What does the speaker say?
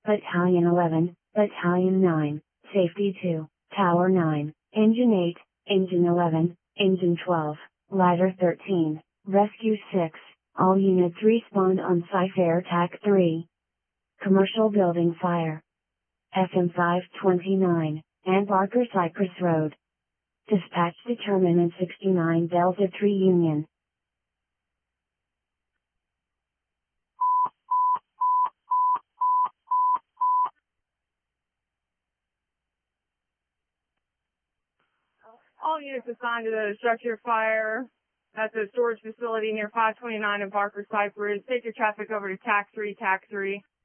Battalion 11, Battalion 9, Safety 2, Tower 9, Engine 8, Engine 11, Engine 12, Ladder 13, Rescue 6, all units respawned on Cypher TAC 3. Commercial building fire. FM 529, and Barker Cypress Road. Dispatch determinant 69 Delta 3 Union. All units assigned to the structure fire at the storage facility near 529 and Barker Cypress. Take your traffic over to TAC 3, TAC 3.